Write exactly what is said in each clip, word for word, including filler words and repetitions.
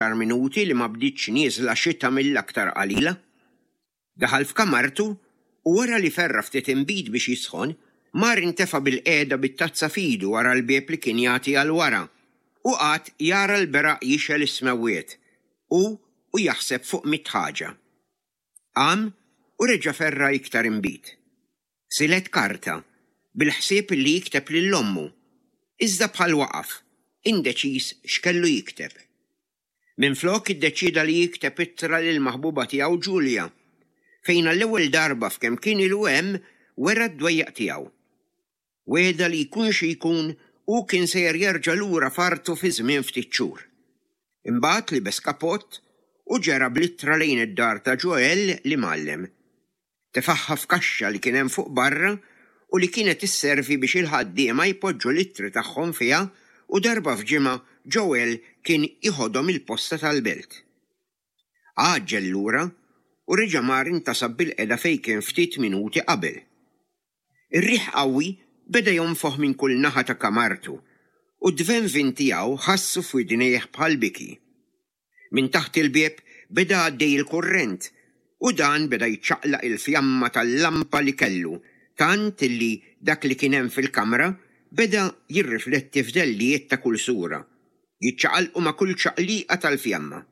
għar minuti li ma bdiċ nieżla xita mill-aktar qalila. Daħal f'kamartu u wara li ferra ftit imbid biex jisħon, mar intefa' bil-qiegħda bit-tazza fidu wara l-bieb li kien jagħti għal wara u qatt jara l-beraq jixel is-smewwiet u u jaħseb fuq mit ħaġa. Qam u reġa' ferra iktar imbid. Silet karta bil-ħsieb li jikteb lill-ommu, iżda bħal waqaf, indeċiż x'kellu jikteb. Minflok iddeċida li jikteb ittra lill-maħbuba tiegħu Ġulja, fejn l-ewwel darba f'kemm kien ilu hemm wera d-dwejjaq tiegħu. Weda li jkun xi jkun u kien sejjer jerġa' lura fartu fi żmien ftit xhur. Imbagħad libes kapott u ġera bl-ittra lejn id-dar ta' Joel li mallem. Tefaħħa f'kaxxa li kien hemm fuq barra u li kienet isservi biex il-ħaddiema jpoġġu l-ittri tagħhom fiha u darba f'ġimgħa Joel kien iħodhom il-posta tal-belt. Għaġġel lura u reġa' mar intasab bil-qeda fejn kien ftit minuti qabel. Ir-riħ qawwi beda jonfoħ minn kull naħa ta' kamartu u d-dvenvin tiegħu ħassu f'widnejh bħal biki. Min taħt il-bieb beda għaddej il-kurrent u dan beda jiċċaqlaq il-fjamma tal-lampa li kellu, tant illi dak li kien hemm fil-kamra beda jirrifletti f'dellijiet ta' kull sura, jiċċaqalqu ma' kull ċaqliqa tal-fjamma.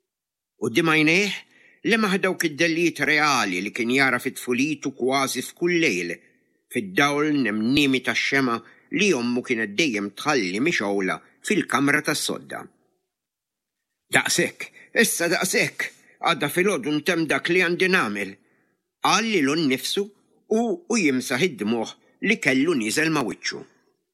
U d-dimajnejh lema dawk id-dellijiet reali li kien jara fit-tfulitu kważi f'kull lejl, fid-dawl nemnimi tax-xema li ommu kienet dejjem tħalli mixowla fil-kamra tas-sodda. Daqshekk, issa daqshekk, għadda filgħodu ntemm dak li għandi nagħmel, qal lilu nnifsu u u jimsaħ id-dmuħ li kellu nieżel ma' wiċċu.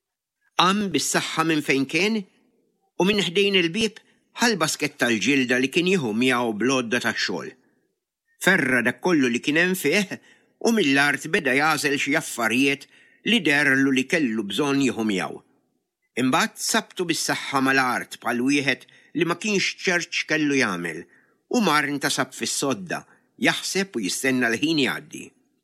Qam bis-saħħa minn fejn kien u minn ħdejn il-bieb ħal basket tal-ġilda li kien jieħu miegħu blodda tax-xogħol. Ferra dak kollu li kien hemm fih u mill-art beda jażel xi affarijiet li derlu li kellu bżonn jieħu miegħu. Imbagħad sabtu bis-saħħa mal-art bħal wieħed li ma kienx ċert kellu jagħmel u mar intasab fis-sodda jaħseb u jistenna l-ħin jgħaddi.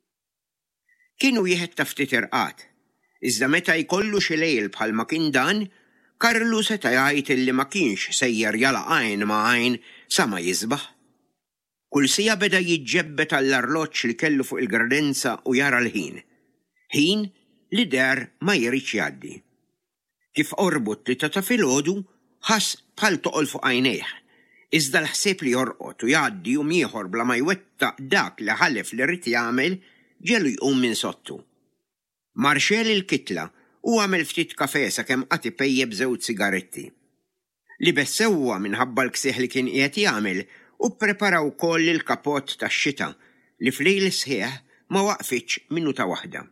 Kien wieħed ta' ftit irqat, iżda meta jkollu xi lejl bħalma kien dan, Karlu seta' jgħid illi ma kienx sejjer jala għajn ma' għajn sa ma jisbaħ. Kull sija beda jiġġebbet għall-arloġġ li kellu fuq il-gradenza u jara l-ħin. Ħin li der ma jridx jgħaddi. Kif qorbut li ta' filgħodu ħass bħal toqol fuq għajnejh, iżda l-ħsieb li jorqod u jgħaddi u ieħor bla ma jwettaq dak li ħalef li rrid jagħmel ġelu jqum minn sottu. Marxel il-kitla u għamel ftit kafè sakemm qatt ipejjeb żewġ sigaretti. Libes sewwa minħabba l-ksieħ li kien qiegħed jagħmel u prepara wkoll il-kapott tax-xita li f'lejl sħiħ ma waqfitx minuta waħda.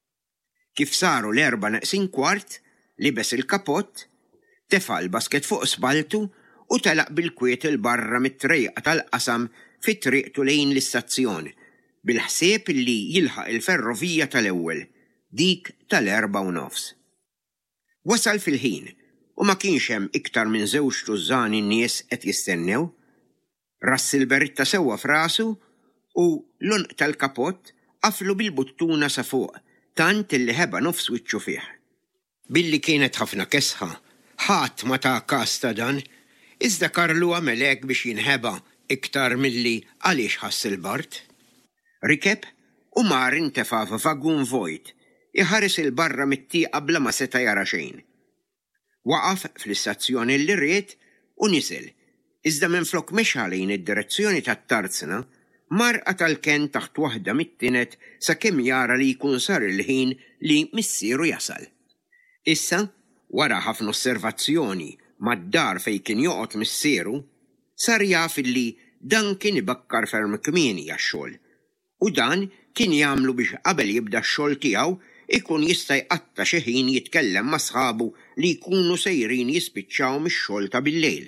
Kif saru l-erba' naqsin kwart, libes il-kapott, tefa' l-basket fuq sbaltu u telaq bil-kwiet il-barra mit-trejqa tal-qasam fit-triqtu lejn l-istazzjon bil-ħsieb li jilħaq il-ferrovija tal-ewwel, dik tal-erba' u nofs. Wasal fil-ħin u ma kienx hemm iktar minn żewġ tużżani n-nies qed jistennew. Rass il-beritta sewwa f'rasu u l-unq tal-kapott qaflu bil-buttuna sa fuq, tant illi ħeba nofs wiċċu fih. Billi kienet ħafna kesħa, ħadd ma ta' każ ta' dan, iżda Karlu għamel hekk biex jinħeba iktar milli għaliex ħass il-bart. Rikeb u mar intefa' f'vagun vojt, iħares il-barra mit-tieqa bla ma seta' jara xejn. Waqaf fl-istazzjoni li ried u niżel, iżda minflok mexa lejn id-direzzjoni tat-tarzna, marqa tal-ken taħt waħda mit-tienet sakemm jara li jkun sar il-ħin li missieru jasal. Issa, wara ħafna osservazzjoni mad-dar fejn kien joqgħod missieru, sar jaf li dan kien ibakkar ferm kmieni għax-xogħol. U dan kien jagħmlu biex qabel jibda x-xogħol tiegħu ikun jista' jqatta' xi ħin jitkellem ma' sħabu li jkunu sejrin jispiċċaw mix-xogħol ta' bil-lejl.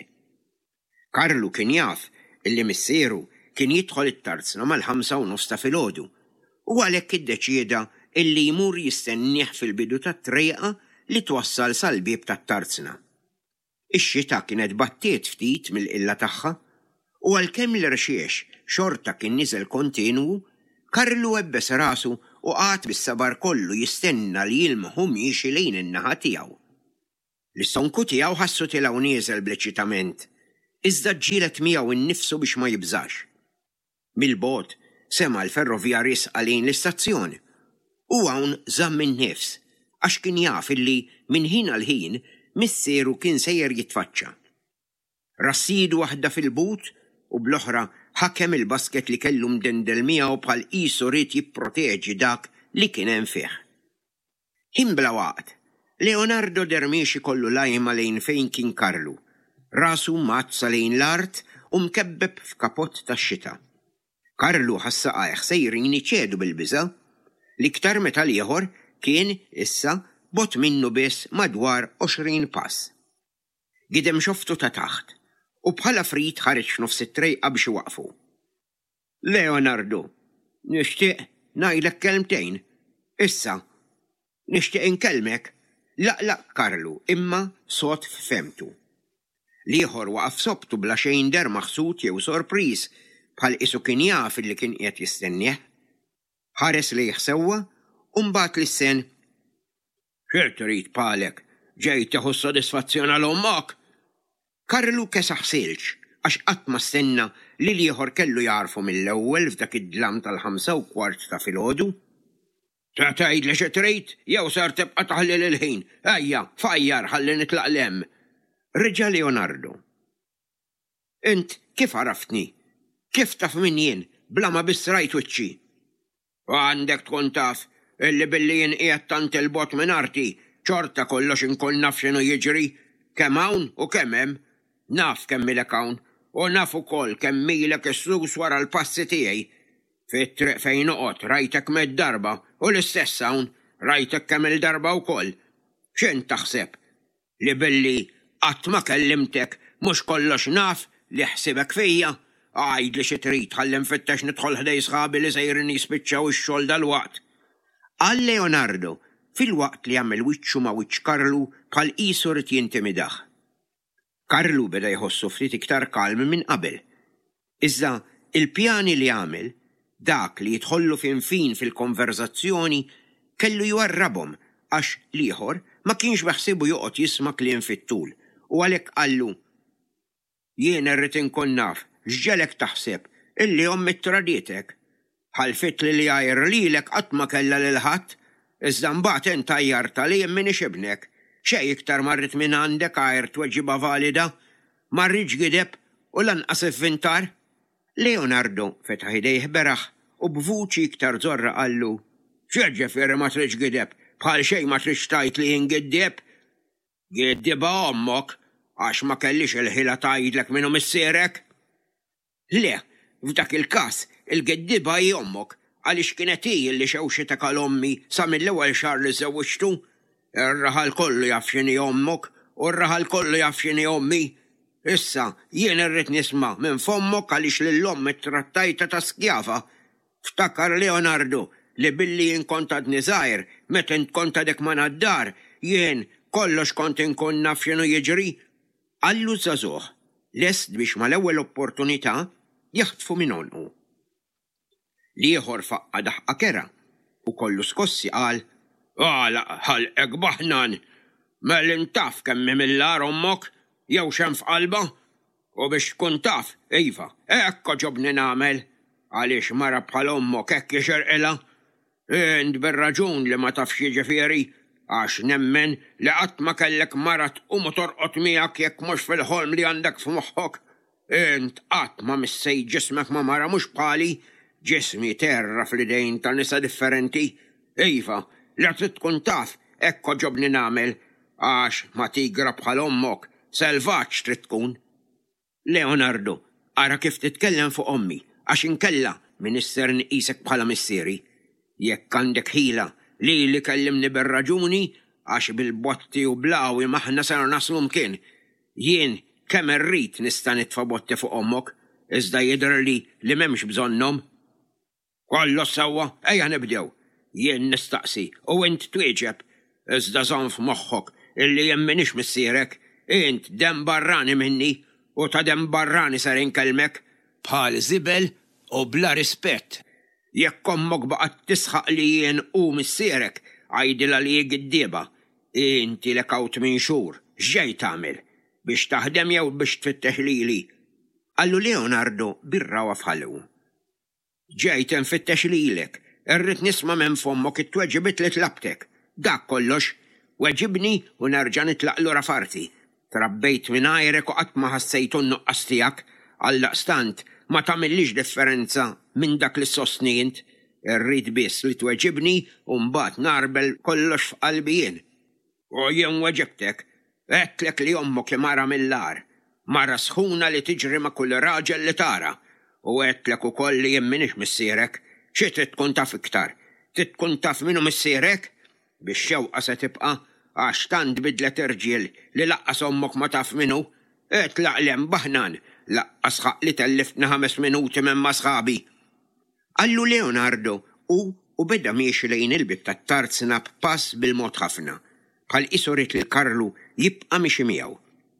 Karlu kien jaf illi missieru kien jidħol it-tarzna mal-ħamsa u nofs ta' filgħodu u għalhekk iddeċieda illi jmur jistennieh fil-bidu tat-trejqa li twassal sal-bieb tat-tarzna. Ix-xita kienet battiet ftit mill-qilla tagħha u għalkemm l-irxiex xorta kien niżel kontinwu, Karlu ebbes rasu u qagħad bis-sabar kollu jistenna li jilmħu miexi lejn in-naħa tiegħu. L-istonku tiegħu ħassu tilgħu nieżel bl-eċitament, iżda ġġielet miegħu innifsu biex ma jibżax. Mil-bogħod sema l-ferrovjar jisqa' lejn l-istazzjon u hawn żamm in-nifs għax kien jaf illi minn ħin għal ħin missieru kien sejjer jitfaċċa. Rassidu waħda fil-but u bl-oħra ħakem il-basket li kellu mdendel miegħu bħal qisu rid jipproteġi dak li kien hemm fih. Ħin bla waqt, Leonardo Dermixi kollu lajma lejn fejn kien Karlu, rasu mazza lejn l-art u mkebbeb f'kapott tax-xita. Karlu ħassaqajh sejrin iċedu bil-biża' l-iktar meta ieħor kien issa bot minnu biss madwar għoxrin pass. Gidem xoftu ta' taħt u bħala frit ħareġ nofs it-trejqa biex waqfu. Leonardo, nixtieq ngħidlek kelmtejn. Issa, nixtieq inkellmek. Laqlaq Karlu imma sod f'femtu. L-ieħor waqaf sobtu bla xejn der maħsud jew sorpriż bħal qisu kien jaf illi kien qiegħed jistennieh. Ħares lejh sewwa u mbagħad lis-sen. X'qed trid palek, ġej tieħu s-sodisfazzjon għal ommok? Karlu kesaħ silġ għax qatt ma stenna li l-ieħor kellu jarfu mill-ewwel f'dak id-dlam tal-ħamsa u kwart ta' filgħodu. Ta' tgħidli xi trid jew sar tibqa' taħlil il-ħin. Ejja, fajjar ħalli nitlaq lem. Reġa' Leonardo. Int kif għaraftni? Kif taf min jien bla ma biss rajt wiċċi? U għandek tkun taf illi billi jien qiegħed tant il-bot minn arti ċorta kollox inkun naf x'inhu jiġri kemm hawn u kemm hemm. Naf kemm ilek hawn u naf ukoll kemm ilek is-sus wara l-passi tiegħi. Fit-triq fejn noqgħod rajtek med-darba u l-istess hawn rajtek kemm il-darba wkoll. X'int taħseb? Li billi qatt ma kellimtek mhux kollox naf li ħsibek fija? Għajdli xi trid ħalli nfittex nidħol ħdej sħabi li sejrin jispiċċaw ix-xogħol dal-waqt. Għal Leonardo fil-waqt li jagħmel wiċċu ma' wiċċ Karlu bħal qisu rid jintimidah. Karlu beda jħossu ftit iktar kalm minn qabel. Iżda il-pjani li għamel dak li jidħollu fin-fin fil-konverzazzjoni kellu jwarrabhom għax l-ieħor ma kienx beħsibu joqgħod jisma' kliem fit-tul u għalhekk qallu. Jien irrid inkun naf x'ġelek taħseb illi ommi tradietek. Ħalfit li li għajr lilek qatt ma kellha lil ħadd, iżda mbagħad int għajjarta li jien minix ibnek. Xej iktar marrit minn għandek għajr tweġiba valida, marriġ gideb u lanqas ivvintar. Leonardo fetaħ idejh beraħ u b'vuċi iktar żorra qallu. X'ġifieri ma tridx gideb, bħal xejn ma tridx tajt li jingiddeb? Giddiba ommok għax ma kellix il-ħila tgħidlek minhu missierek? Le, f'dak il-każ il-giddiba hi ommok għaliex kienet hi li xewxetek għal ommi sa mill-ewwel xahar li żewwiġtu. Ir-raħal kollu jaf x'inhi ommok u r-raħal kollu jaf x'inhi ommi. Issa, jien irrid nisma' minn fommok għaliex lill-omm trattajta ta' skjafa. Ftakar Leonardo li billi jien kont għadni żgħir meta int kont għadek ma' nad-dar, jien kollox kont inkun naf x'inhu jiġri. Qallu żagħżugħ lest biex mal-ewwel opportunità jaħtfu minn onqu. L-ieħor faqqa daħqa kera u kollu skossi qal. Għala ħalqek baħnan, mel taf kemm mimillar ommok jew xem f'qalba u biex tkun taf, iva, ekk ġobni nagħmel għaliex mara bħal ommok hekk jixerqilha. Int bir-raġun li ma tafx jiġifieri għax nemmen li qatt ma kellek mara tqum u torqod miegħek jekk mhux fil-ħolm li għandek f'moħħok. Int qatt ma missej ġismek ma mara mhux bħali, ġismi terra fl-idejn ta' nisa differenti. Iva, li trid tkun taf hekk ġobni nagħmel għax ma tigra bħal ommok, selvaġġ trid tkun. Leonardo, ara kif titkellem fuq ommi għax inkella min isser nqisek bħala missieri. Jekk għandek ħila li li kellimni bir-raġuni għax bil-botti u blawi maħna sar naslu mkien. Jien kemm irrid nista' nitfa' botti fuq ommok, iżda jidher li li m'hemmx bżonnhom. Kollox sewwa, ejja nibdew. Jien nistaqsi u int twieġeb, iżda żomm f'moħħok illi jien m'iniex missierek, int dem barrani minni u ta' dem barrani sar inkellmek bħal żibel u bla rispett. Jekk ommok baqgħet tisħaq li jien u missierek għajdilha li giddieba, inti lek għawt minn xhur, x'ġej tagħmel? biex taħdem jew biex tfittex lili. Allu Leonardo birrawa fħallu. Ġejt nfittex lilek, irrid nisma' minn fommok it-tweġibit li tlabtek. Dak kollox, weġibni u nerġa' nitlaq lura farti. Trabbejt minn ajrek u qatt ma ħassejtu n-nuqqas tiegħek, għaldaqstant ma tagħmilix differenza minn dak li sostnijint. Irrid biss li tweġibni u mbagħad narbel kollox f'qalbi jien. U jien weġibtek, għedlek li ommok li mara mill-lar, mara sħuna li tiġri ma' kull raġel li tara, u għedlek u koll li jien minix missierek, xi trid tkun taf iktar, trid tkun taf minnu missierek, biex xewqa se tibqa' għax tant bidlet irġiel li laqqas ommok ma taf minnu, qed laqlem baħnan, laqqas ħaq li telliftna ħames minuti minn ma' sħabi. Allu Leonardo u u beda miexi lejn il-bib tat-tarzna b'pass bil-mod ħafna, bħal isurit li Karlu jibqa' mixi miegħu.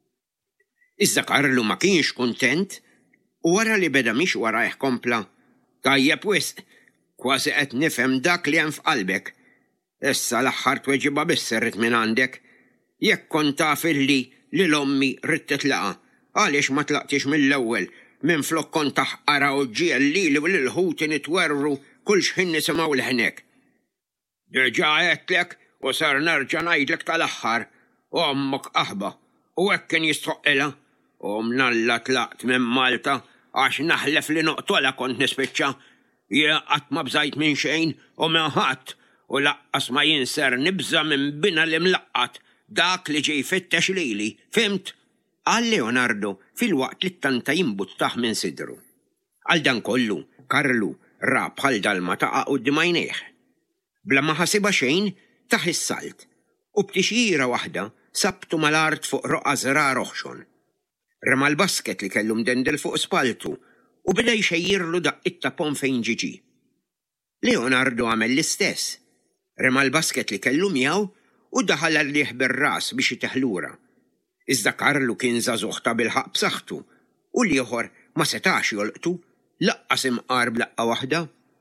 Iżda Karlu ma kienx kuntent u wara li beda mix warajh kompla. Tajjeb wisq, kważi qed nifhem dak li hemm f'qalbek. Issa l-aħħar tweġiba biss irrid minn għandek. Jekk kont taf illi li l-ommi rrid titlaqa, għaliex ma tlaqtix mill-ewwel minn flok kont taħqara u ġiel lili u l-ħuti nitwerru kull x'ħin nisimgħu l-ħnek. Diġà għedtlek u sar nerġa' ngħidlek tal-aħħar, ommok aħba u hekk kien jistħoqilha, u mnalla tlaqt minn Malta għax naħlef li noqtolha kont nispiċċa, jien qatt ma bżajt minn xejn u minn ħadd u laqqas ma jinser nibża minn bina li mlaqqat dak li ġej fittex lili, fimt? Għal Leonardo fil-waqt li t-tanta jimbuttaħ minn sidru. Għal dan kollu, Karlu rab bħal dalma taqa' quddiem għajnejh. Bla ma ħasiba xejn taħ is-salt u b'tixjira waħda sabtu mal-art fuq roqa żrar oħxon. Rema l-basket li kellu mdendel fuq spaltu u beda jxejjirlu daqqit tapon fejn ġiġi. Leonardo għamel l-istess. Rema l-basket li kellu miegħu u daħal għalih bir-ras biex jiteħlura. Iżda Karlu kien żagħżugħ ta' bilħaq b'saħħtu u l-ieħor ma setax jolqtu laqqas imqar b'laqqa waħda.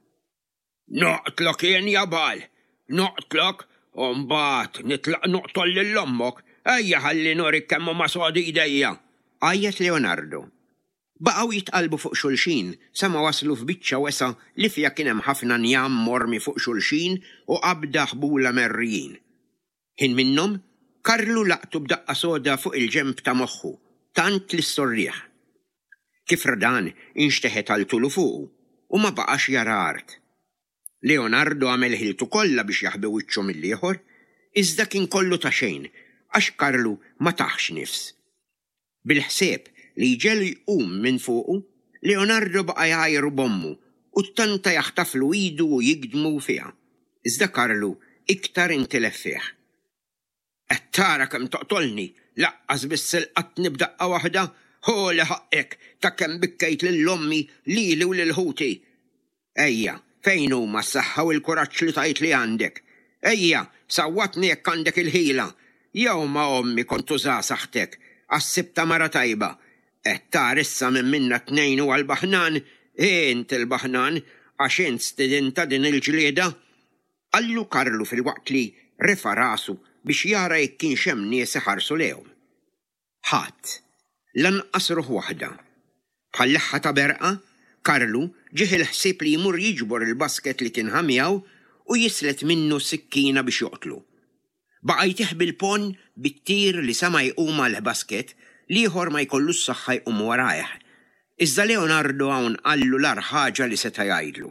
Noqtlok jien jabal, noqtlok u mbagħad nitlaq noqtol lil ommok, ejja ħalli norik kemm ma sodi idejja. Għajjet Leonardo. Baqgħu jitqalbu fuq xulxin sa ma waslu f'biċċa wesa li fiha kien hemm ħafna njam mormi fuq xulxin u qabda ħbula merrijin. Ħin minnhom Karlu laqtu b'daqqa soda fuq il-ġemb ta' moħħu, tant li storrieħ. Kif radan inxteħet għal tulu fuqu u ma baqax jara art. Leonardo għamel ħiltu kollha biex jaħbi wiċċu mill-ieħor, iżda kien kollu ta' xejn għax Karlu ma taħx nifs. Bil-ħsieb li ġelu jqum minn fuqu, Leonardo baqa' jgħajru bommu u tanta jaħtaflu idu u jigdmu fiha. Iżda Karlu iktar intilef fih. Ettara kem toqtolni, laqqas bis-silqatni b'daqqa waħda, ħola ħaqqek ta' kem bikkejt lill-ommi lili u lill-ħuti. Ejja, fejn huma s-saħħa u l-kuraġġ li tajt li għandek. Ejja, sawwatni jekk għandek il-ħila. Jew ma ommi kontu żgħażagħtek, għassibta mara tajba. Ettar issa minn minna tnejn u għal-baħnan, int il-baħnan, għax int stidinta din il-ġlieda. Allu Karlu fil-waqt li refa rasu biex jara jekk kien xemm nies iħarsu lehom. Ħadd, lanqas ruħ waħda. Bħal-leħħa ta' berqa, Karlu ġieħ il-ħsieb li jmur jiġbor il-basket li kien ħamjaw u jislet minnu sikkina biex joqtlu. Baqa' jtieħ bil-pon bit-tir li sama jqum għall-basket li ieħor ma jkollu s-saħħa jqum warajh. Iżda Leonardo hawn qallu l-ar ħaġa li seta' jgħidlu.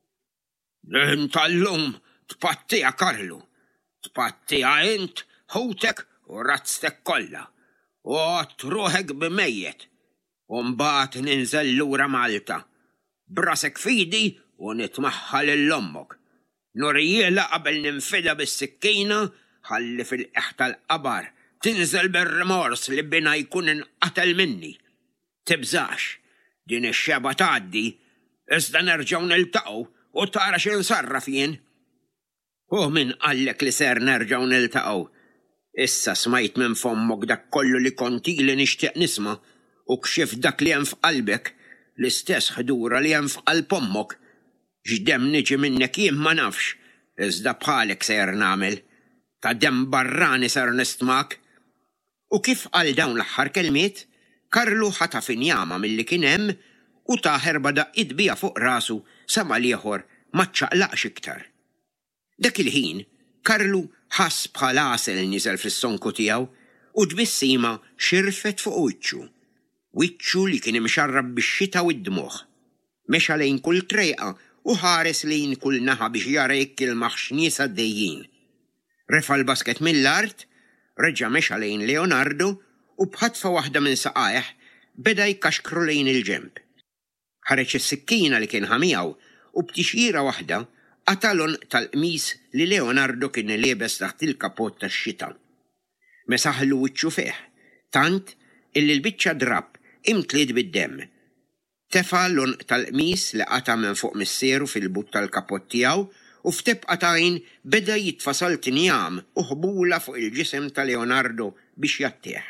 Intallum tpattija Karlu. Tpattija int, ħutek u razztek kollha, u għat ruħek b'mejjet, u mbagħad ninżel lura Malta, brasek fidi u nitmaħħal l-ommok. Nurijiela qabel ninfida bis-sikkina ħalli fil-qeħ tal-qabar tinżel bir-rimors li bina jkun inqatel minni. Tibżax, din ix-xeba tgħaddi, iżda nerġgħu niltaqgħu u tara x'insarraf jien. U min qallek li ser nerġgħu niltaqgħu. Issa smajt minn fommok dak kollu li konti li nixtieq nisma' u kxif dak li hemm f'qalbek, l-istess ħdura li hemm f'qalb ommok. X'demm niġi minnek jien ma nafx, iżda bħalek ser nagħmel. Ta' dem barrani ser nistmak. U kif għal dawn l-aħħar kelmiet, Karlu ħataf injama milli kien hemm u taħer bada idbija fuq rasu sama lieħor ma ċċaqlaqx iktar. Dak il-ħin, Karlu ħass bħal għasel niżel fis-sonku tiegħu u ġbissima xirfet fuq wiċċu. Wiċċu li kien imxarrab bix-xita u d-dmuħ. Mexa lejn kull trejqa u ħares lejn kull naħa biex jara jekk il-maħx nies għaddejjin. Refa l-basket mill-art, reġa' mexa lejn Leonardo u bħatfa waħda minn saqajh beda jkaxkru lejn il-ġemp. Ħareġ is-sikkina li kien ħamijaw u b'tixjira waħda qatalon tal-qmis li Leonardo kien lebes taħt il-kapot tax-xita. Mesaħlu wiċċu feħ, tant illi l-biċċa drab imtliet bid-demm. Tefa l-on tal-qmis li qata minn fuq missieru fil-but tal-kapot tiegħu u f'tebqatajn beda jitfasal tinjam u ħbula fuq il-ġisem ta' Leonardo biex jattieħ.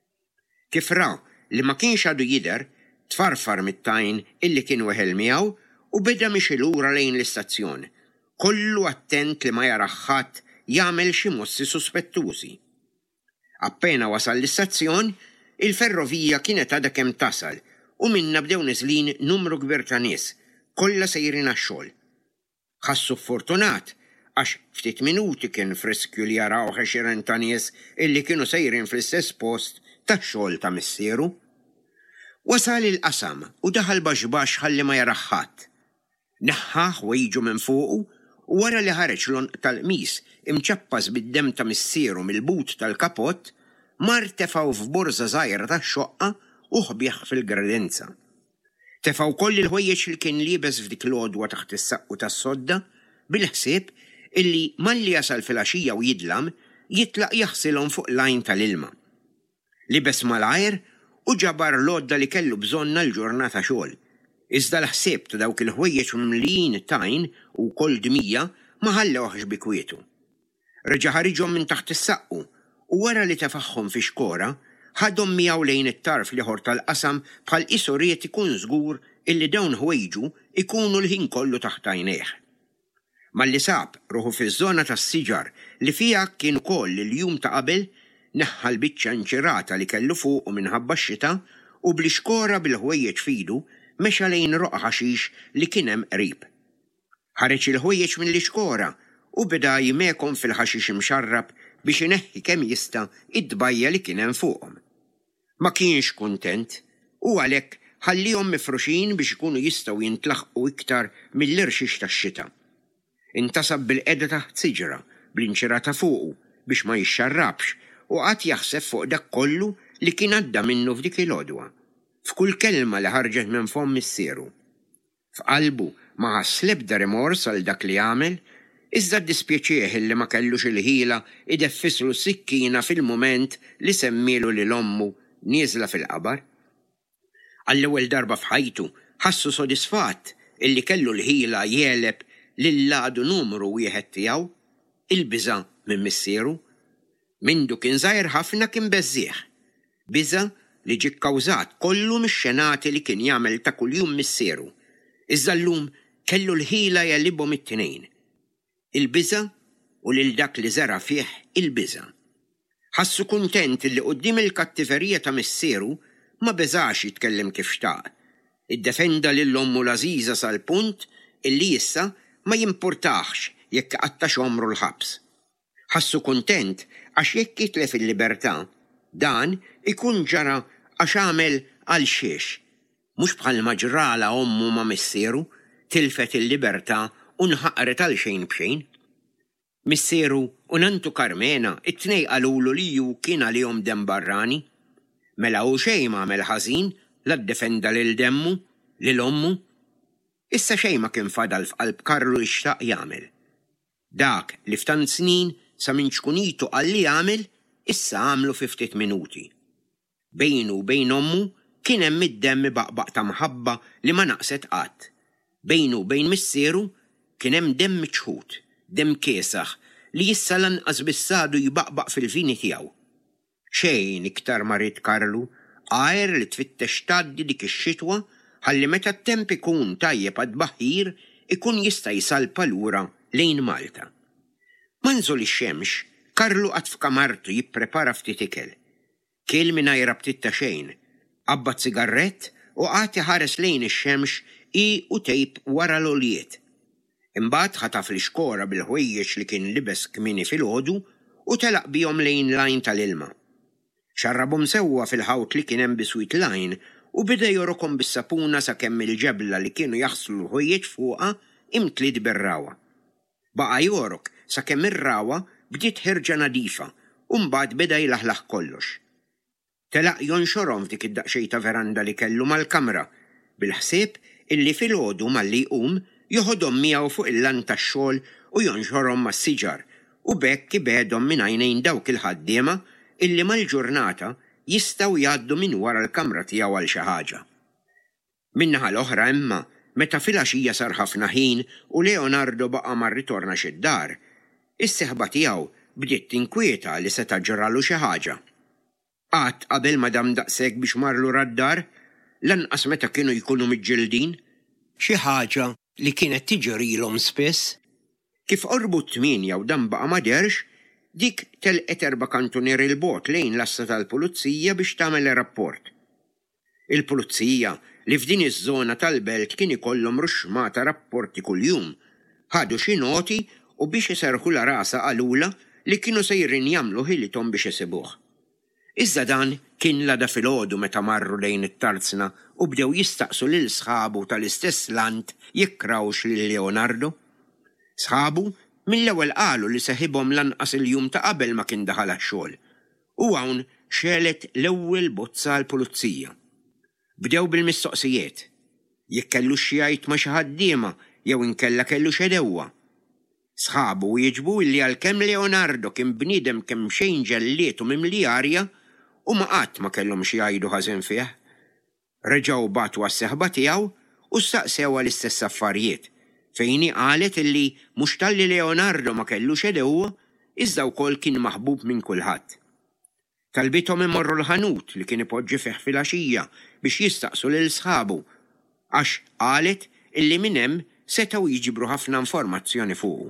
Kif ra li ma kienx għadu jider, tfarfar mit-tajn illi kien weħel miegħu u beda mixi lura lejn l-istazzjon, kollu attent li ma jaraħħat jagħmel xi mossi suspettużi. Appena wasal l-istazzjon, il-ferrovija kienet għadha kemm tasal u minna bdew niżlin numru kbir ta' nies, kollha sejrin għax-xogħol. Ħassu fortunat għax ftit minuti kien friskju li jaraw ħexieren ta' nies illi kienu sejrin fl-istess post tax-xogħol ta' missieru. Wasal il-qasam u daħal baxbax ħalli ma jaraħħat. Naħħaħ wejġu minn fuqu u wara li ħareġ l-on tal-qmis imċappas bid-dem ta' missieru mill-but tal-kapott, mar tefaw f'borza żgħira tax-xoqqa u ħbieħ fil-gradenza. Tefaw koll il-ħwejjeġ li kien liebes f'dik l-għodwa taħt is-saqqu tas-sodda bil-ħsieb illi malli jasal fil-għaxija u jidlam jitlaq jaħsilhom fuq lajn tal-ilma. Libes malajr u ġabar l-odda li kellu bżonna l-ġurnata xogħol. Iżda l-ħsieb ta' dawk il-ħwejjeġ mimlijin tajn u koll dmija ma ħallewħx bi kwietu. Reġa' ħariġhom minn taħt is-saqqu u wara li tefaħħom fi xkora ħadhom miegħu lejn it-tarf liħor tal-qasam bħal isoriet ikun żgur illi dawn ħwejġu ikunu l-ħin kollu taħt għajnejh. Malli sab ruħu fiż-żona tas-siġar li fiha kien ukoll il-jum ta' qabel neħħa l-biċċa nċirata li kellu fuq u minħabba x-xita u bl-xkora bil-ħwejjeġ fidu mexa lejn roq ħaxix li kien hemm qrib. Ħareġ il-ħwejjeġ mill-xkora u beda jimekom fil-ħaxix imxarrab biex ineħħi kemm jista' id-dbajja li kien hemm fuqhom. Ma kienx kuntent u għalhekk ħallihom mifruxin biex ikunu jistgħu jintlaħqu iktar mill-irxix tax-xita. Intasab bil-qeda taħt siġra bl-inċirata fuqu biex ma jixxarrabx u qatt jaħseb fuq dak kollu li kien għadda minnu f'dik il-għodwa, f'kull kelma li ħarġet minn fom missieru. F'qalbu ma ħass l-ebda rimors għal dak li għamel, iżda ddispjaċih li ma kellux il-ħila ideffislu sikkina fil-mument li semmilu li l-ommu nieżla fil-qabar. Għall-ewwel darba f'ħajtu ħassu sodisfatt illi kellu l-ħila jeleb lill-ladu numru wieħed tiegħu, il-biża minn missieru. Mindu kien żgħir ħafna kien beżżieħ. Biża li ġie kkawżat kollu mix-xenati li kien jagħmel ta' kuljum missieru. Iżda llum kellu l-ħila jellibhom it-tnejn. Il-biża u lil dak li żera fih il-biża. Ħassu kuntent li quddiem il-kattiverija ta' missieru ma beżax jitkellem kif xtaq. Iddefenda lill-ommu l-għażiża sal-punt illi issa ma jimpurtax jekk qattax omru l-ħabs. Ħassu kuntent għax jekk jitlef il-libertà, dan ikun ġara għax għamel għal xiex. Mhux bħal maġrala ommu ma' missieru tilfet il-libertà u nħaqret għal xejn bxejn. Missieru u nantu Karmena it-tnej qalulu li ju kien għalihom dem barrani. Mela u xejn ma għamel ħażin la ddefenda lil demmu, lil ommu. Issa xejn ma kien fadal f'qalb Karlu ixtaq jagħmel. Dak li f'tant snin sa minn xkunitu għalli għamel, issa għamlu fi ftit minuti. Bejnu u bejn ommu kien hemm id-demm baqbaq ta' mħabba li ma naqset qatt. Bejnu u bejn missieru kien hemm demm miċħud, demm kiesaħ li issa lanqas bissadu jibaqbaq fil-vini tiegħu. Xejn iktar marit Karlu, għajr li tfittex tgħaddi dik ix-xitwa ħalli meta t-temp ikun tajjeb għad baħir ikun jista' jisalpa lura lejn Malta. Manżol ix-xemx, Karlu qatt f'kamartu jipprepara ftit ikel. Kiel mingħajr rabtiet ta' xejn, qabad sigarrett u qagħad iħares lejn ix-xemx i u tejp wara l-oljiet. Imbagħad ħataf l-xkora bil-ħwejjeġ li kien libes kmieni filgħodu u telaq bihom lejn lajn tal-ilma. Xarrabhom sewwa fil-ħawt li kien hemm biswit lajn u bida jorokhom bis-sapuna sakemm il-ġebla li kienu jaħslu l-ħwejjeġ fuqha imtliet bir-rawa. Baqa' jorok sakemm ir-rawa bdiet ħerġa nadifa u mbagħad beda jilaħlaħ kollox. Telaq jonxorhom f'dik id-daqsxejn ta' veranda li kellu mal-kamra bil-ħsieb illi filgħodu malli jqum joħodhom miegħu fuq il-lan tax-xogħol u jonxorhom mas-siġar u bekk ibedhom minn għajnejn dawk il-ħaddiema illi mal-ġurnata jistgħu jgħaddu minn wara l-kamra tiegħu għal xi ħaġa. Min-naħa l-oħra imma meta filgħaxija sar ħafna ħin u Leonardo baqa' ma rritornax id-dar, is-seħba tiegħu bdiet tinkwieta li seta' ġralu xi ħaġa. Qatt qabel ma dam daqshekk biex marlu rad-dar, lanqas meta kienu jkunu miġġildin, xi ħaġa li kienet tiġrilhom spiss. Kif qorbu t-tminja u dan baqa' ma derx, dik telqet erba' kantunier il-bogħod lejn l-asta tal-pulizija biex tagħmel rapport. Il-pulizija li f'din iż-żona tal-belt kien ikollhom ruxmata rapporti kuljum, ħadu xi noti u biex iserħu la rasa qalula li kienu sejrin jagħmlu ħilithom biex isibuh. Iżda dan kien lada filgħodu meta marru lejn it-tarzna u bdew jistaqsu lil sħabu tal-istess lant jikkrawx lil Leonardo. Sħabu mill-ewwel qalu li seħibhom lanqas il-jum ta' qabel ma kien daħal għax-xogħol. U hawn xelet l-ewwel bozza l-pulizija. Bdew bil-mistoqsijiet. Jekk kellu xi jgħid ma' xi ħaddiema jew inkella kellu xedewwa. Sħabu jiġbu li għalkemm Leonardo kien bniedem kemm xejn ġelliet u mimli arja u ma qatt ma kellhom xi jgħidu ħażin fih. Reġgħu batu għas-seħba tiegħu u staqsew l-istess affarijiet, fejn qalet illi mhux talli Leonardo ma kellu xedewwa, iżda wkoll kien maħbub minn kulħadd. Talbithom imorru l-ħanut li kien ipoġġi fih filgħaxija biex jistaqsu lil sħabu, għax qalet illi minn hemm setgħu jiġibru ħafna informazzjoni fuqu.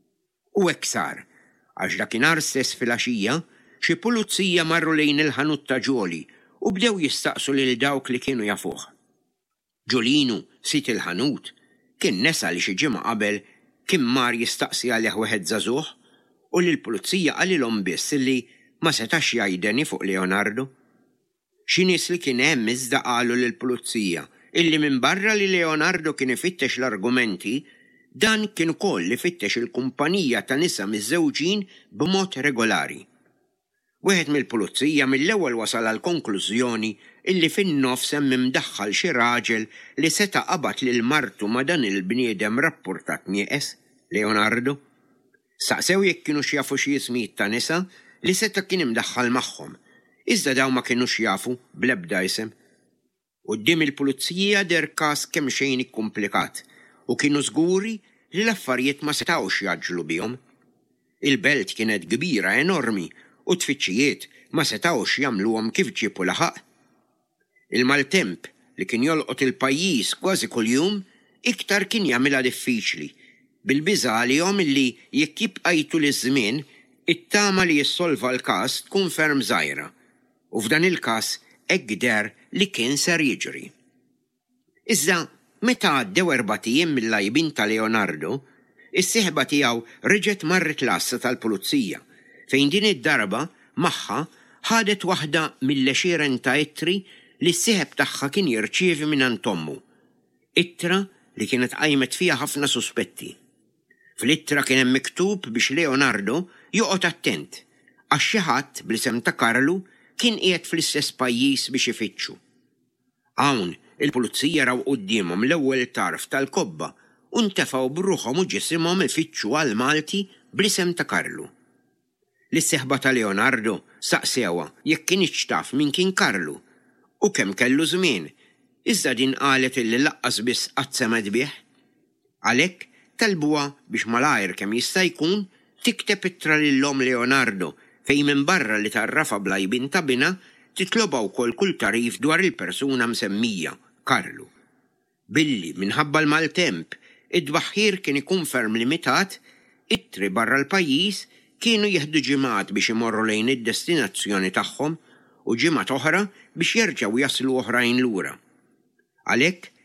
U hekk sar, għax dakinhar stess filgħaxija xi pulizija marru lejn il-ħanut ta' Ġoli u bdew jistaqsu lil dawk li kienu jafuh. Ġolinu, sit il-ħanut, kien nesa li xi ġimgħa qabel kien mar jistaqsi għalih wieħed żagħżugħ u lill-pulizija qalilhom biss illi ma setax jgħideni fuq Leonardo. Xi nies li kien hemm iżda qalu lill-pulizija illi minn barra li Leonardo kien ifittex l-argumenti, dan kien ukoll ifittex il-kumpanija ta' nisa miż-żewġin b'mod regolari. Wieħed mill-pulizija mill-ewwel wasal għal konklużjoni illi fin-nofs hemm imdaħħal xi raġel li seta' qabad lil martu ma' dan il-bniedem rappurtat nieqes, Leonardo. Saqsew jekk kienu jafu xi ismijiet ta' nisa li seta' kien imdaħħal magħhom, iżda daw ma kienux jafu bl-ebda isem. Quddiem il-pulizija der każ kemm xejn ikkumplikat u kienu żguri li l-affarijiet ma setgħux jaġlu bihom. Il-belt kienet kbira enormi u tfittxijiet ma setgħux jagħmluhom kif ġiepu laħaq. Il-maltemp li kien jolqot il-pajjiż kważi kuljum iktar kien jagħmilha diffiċli bil-biża' għalihom illi jekk jibqajtu liż-żmien it-tama li jissolva l-każ tkun ferm żgħira u f'dan il-każ hekk der li kien ser jiġri. Iżda meta għaddew erba' ijiem mill-għajbin ta' Leonardo, is-sieħba tiegħu reġgħet marret l-asta tal-pulizija fejn din id-darba magħha ħadet waħda mill-għexieren ta' ittri li s-sieħeb tagħha kien jirċievi minn ommu. Ittra li kienet qajmet fiha ħafna suspetti. Fl-ittra kien hemm miktub biex Leonardo joqgħod attent għax xi ħadd bl-isem ta' Karlu kien qiegħed fl-istess pajjiż biex ifittxu. Hawn il-pulizija raw qudiemhom l-ewwel tarf tal-kobba u ntefgħu b'ruħhom u ġisimhom ifittxu għal Malti bl-isem ta' Karlu. L-seħba ta' Leonardo saqsewha jekk kienx taf min kien Karlu u kemm kellu żmien, iżda din qalet illi laqqas biss qatt semet bih. Għalhekk talbuha biex malajr kemm jista' jkun tikteb ittra lilhom Leonardo fejn minn barra li tarrafa bl-għajbin ta' bina titlobha wkoll kull tarif dwar il-persuna msemmija, Karlu. Billi minħabba l-maltemp id-dbaħħir kien ikun ferm limitat, ittri barra l-pajjiż kienu jieħdu ġimgħat biex imorru lejn id-destinazzjoni tagħhom u ġimgħa oħra biex jerġgħu jaslu oħrajn lura. Għalhekk